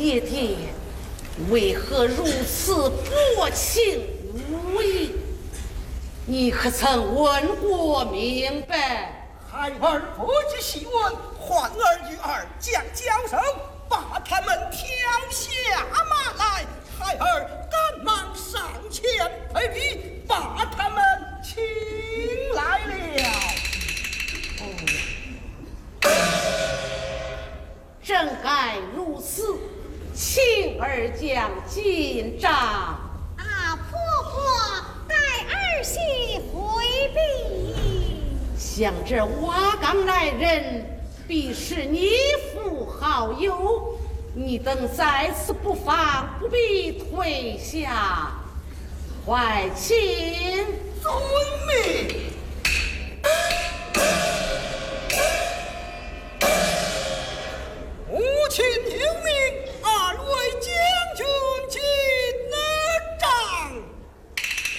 爹爹为何如此薄情无义？你可曾问过明白？ 孩儿不知细问，唤儿与二将交手，把他们挑下马来。孩儿赶忙上前陪礼，把他们请来了。 正该如此，请二将进帐。 啊，婆婆，待儿媳回避。 像这瓦岗来人，必是你父好友，你等在此不放，不必退下。快请遵命。